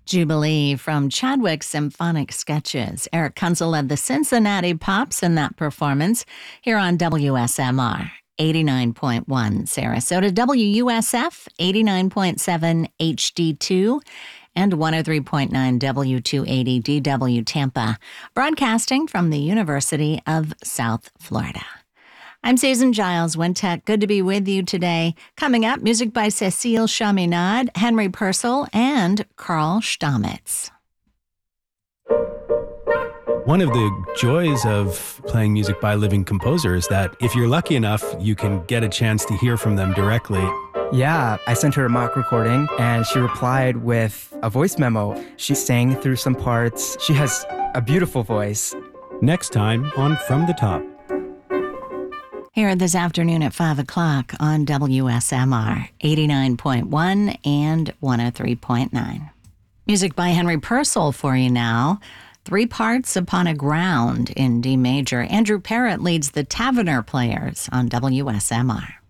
Jubilee from Chadwick Symphonic Sketches. Eric Kunzel led the Cincinnati Pops in that performance here on WSMR 89.1 Sarasota, WUSF 89.7 HD2, and 103.9 W280 DW Tampa, broadcasting from the University of South Florida. I'm Susan Giles Wintec. Good to be with you today. Coming up, music by Cecile Chaminade, Henry Purcell, and Carl Stamitz. One of the joys of playing music by living composers is that if you're lucky enough, you can get a chance to hear from them directly. Yeah, I sent her a mock recording and she replied with a voice memo. She sang through some parts. She has a beautiful voice. Next time on From the Top. Here this afternoon at 5 o'clock on WSMR 89.1 and 103.9. Music by Henry Purcell for you now. 3 parts upon a ground in D major. Andrew Parrott leads the Tavener Players on WSMR.